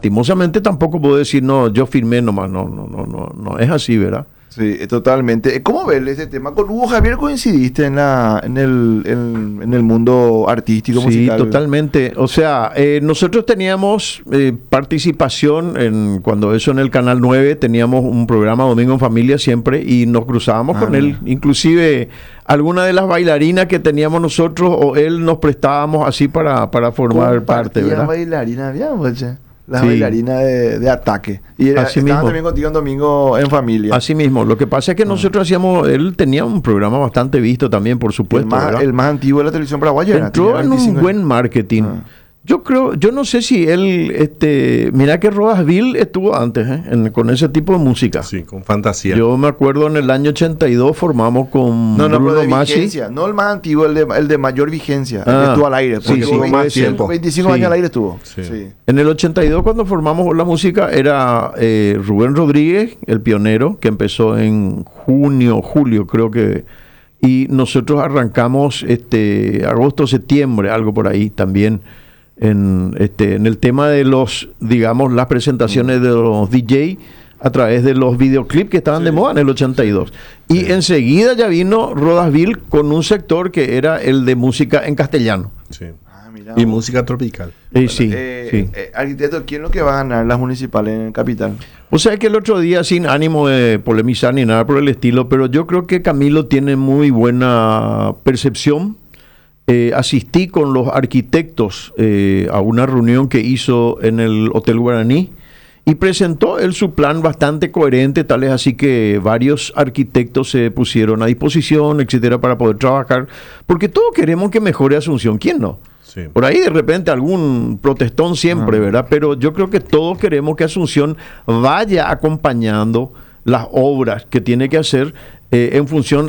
lastimosamente tampoco puedo decir, no, yo firmé nomás, no es así, ¿verdad? Sí, totalmente. ¿Cómo ves este tema? Con Hugo Javier coincidiste en el mundo artístico, Sí, musical. totalmente. O sea, nosotros teníamos participación cuando eso en el Canal 9, teníamos un programa Domingo en Familia siempre y nos cruzábamos con él. Inclusive alguna de las bailarinas que teníamos nosotros o él nos prestábamos así para formar parte, ¿verdad? Bailarina, las bailarinas de Ataque. Y estaban también contigo en Domingo en Familia. Así mismo. Lo que pasa es que nosotros él tenía un programa bastante visto también, por supuesto. El más antiguo de la televisión paraguaya. Entró en un buen marketing. Yo no sé si él, mira que Rodasville estuvo antes, con ese tipo de música. Sí, con fantasía. Yo me acuerdo en el año 82 formamos con Bruno Masi. No el más antiguo, el de mayor vigencia. El que estuvo al aire. Sí, estuvo más tiempo. 25 años al aire estuvo. Sí. En el 82 cuando formamos La Música era Rubén Rodríguez, el pionero, que empezó en julio creo que. Y nosotros arrancamos agosto, septiembre, algo por ahí también. En el tema de las presentaciones de los DJ a través de los videoclips que estaban de moda en el 82. Y enseguida ya vino Rodasville con un sector que era el de música en castellano. Sí. Y música tropical. Sí. Arquitecto, ¿quién es lo que va a ganar las municipales en el Capital? O sea que el otro día, sin ánimo de polemizar ni nada por el estilo, pero yo creo que Camilo tiene muy buena percepción. Asistí con los arquitectos a una reunión que hizo en el Hotel Guaraní y presentó él su plan bastante coherente, tal es así que varios arquitectos se pusieron a disposición, etcétera, para poder trabajar, porque todos queremos que mejore Asunción, ¿quién no? Sí. Por ahí de repente algún protestón siempre, ¿verdad? Pero yo creo que todos queremos que Asunción vaya acompañando las obras que tiene que hacer en función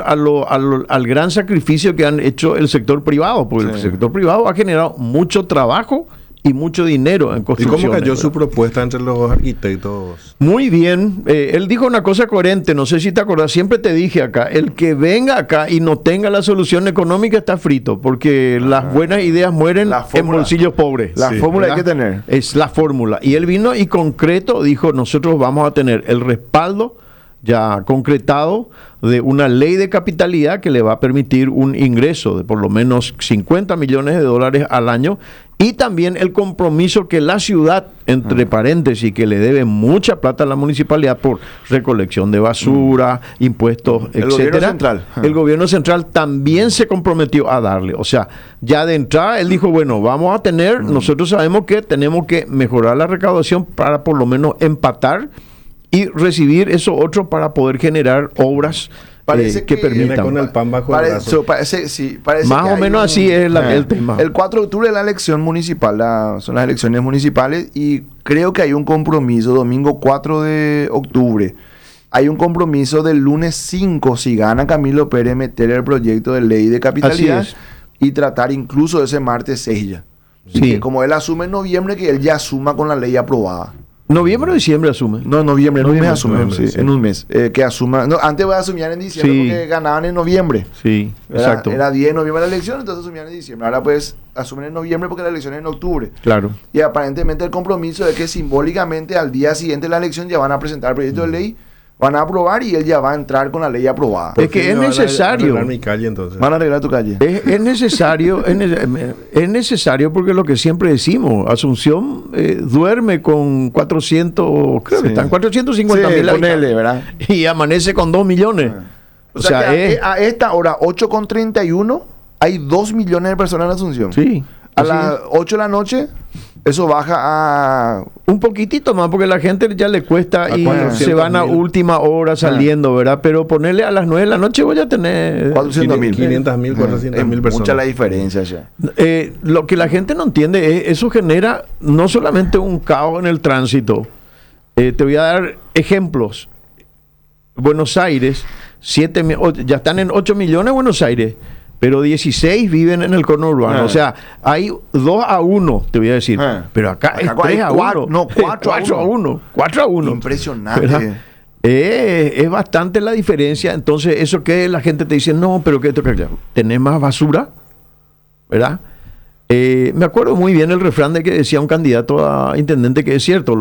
al gran sacrificio que han hecho el sector privado, porque el sector privado ha generado mucho trabajo y mucho dinero en construcción. ¿Y cómo cayó su propuesta entre los arquitectos? Muy bien. Él dijo una cosa coherente, no sé si te acordás, siempre te dije acá, el que venga acá y no tenga la solución económica está frito, porque las buenas ideas mueren en bolsillos pobres. La fórmula hay que tener. Es la fórmula. Y él vino y concreto dijo, nosotros vamos a tener el respaldo ya concretado de una ley de capitalidad que le va a permitir un ingreso de por lo menos 50 millones de dólares al año y también el compromiso que la ciudad, entre paréntesis, que le debe mucha plata a la municipalidad por recolección de basura, impuestos, etcétera. El gobierno central también se comprometió a darle. O sea, ya de entrada él dijo, bueno, vamos a tener, nosotros sabemos que tenemos que mejorar la recaudación para por lo menos empatar y recibir eso otro para poder generar obras que permitan. Con el pan bajo el brazo. Parece más o menos así es el tema. El 4 de octubre es la elección municipal, son las elecciones municipales y creo que hay un compromiso, domingo 4 de octubre. Hay un compromiso del lunes 5, si gana Camilo Pérez, meter el proyecto de ley de capitalidad y tratar incluso ese martes 6 ya. Sí. Como él asume en noviembre, que él ya asuma con la ley aprobada. ¿Noviembre o diciembre asume? No, noviembre, en un mes asume, en un mes. Que asuma, antes voy a asumir en diciembre porque ganaban en noviembre. Sí, exacto. Era 10 de noviembre la elección, entonces asumían en diciembre. Ahora pues asumen en noviembre porque la elección es en octubre. Claro. Y aparentemente el compromiso es que simbólicamente al día siguiente de la elección ya van a presentar el proyecto de ley, van a aprobar y él ya va a entrar con la ley aprobada. Es que es necesario. Van a arreglar mi calle entonces. Van a arreglar tu calle. Es necesario, es necesario porque lo que siempre decimos, Asunción duerme con 400, creo que están 450,000 habitantes, ¿verdad? Y amanece con 2 millones. O sea a esta hora, 8:31, hay 2 millones de personas en Asunción. Sí. A las 8 de la noche, eso baja a un poquitito más, porque la gente ya le cuesta y se van a última hora saliendo, ¿verdad? Pero ponerle a las 9 de la noche voy a tener 400,000. 500,000, 400,000 personas. Mucha la diferencia ya. Lo que la gente no entiende es eso genera no solamente un caos en el tránsito. Te voy a dar ejemplos. Buenos Aires, ya están en 8 millones Buenos Aires, pero 16 viven en el cono urbano. O sea, hay 2-1, te voy a decir. Pero acá es 3-1. No, 4-1. 4-1. Impresionante. Es bastante la diferencia. Entonces, eso que la gente te dice, no, pero que tenés más basura, ¿verdad? Me acuerdo muy bien el refrán de que decía un candidato a intendente que es cierto.